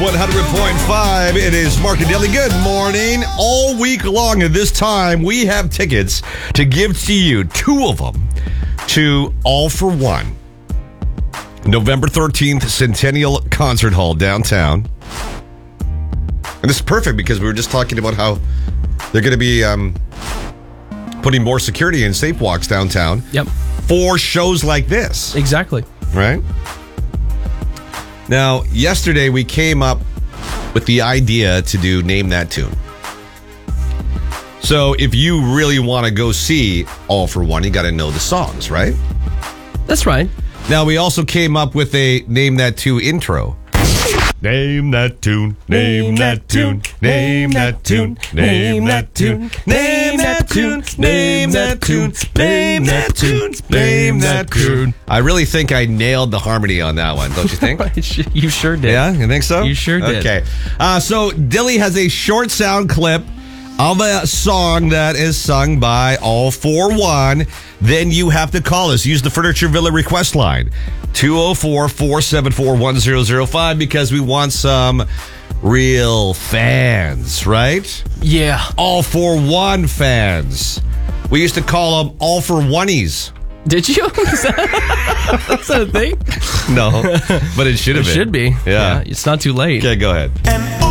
100.5. It is Mark and Dilly. Good morning. All week long at this time, we have tickets to give to you, two of them, to All for One. November 13th, Centennial Concert Hall downtown. And this is perfect because we were just talking about how they're going to be putting more security and safe walks downtown. Yep. For shows like this. Exactly. Right? Now, yesterday we came up with the idea to do Name That Tune. So if you really want to go see All for One, you got to know the songs, right? That's right. Now, we also came up with a Name That Tune intro. Name that tune, name that tune, name that tune, name that tune, name that tune, name that tune, name that tune, name that tune. I really think I nailed the harmony on that one, don't you think? You sure did. Yeah, you think so? You sure did. Okay. So Dilly has a short sound clip of a song that is sung by All for One. Then you have to call us. Use the Furniture Villa request line, 204-474-1005, because we want some real fans, right? Yeah. All for One fans. We used to call them All for Oneies. Did you? Is that a thing? No, but it should have been. It should be. Yeah. It's not too late. Okay, go ahead.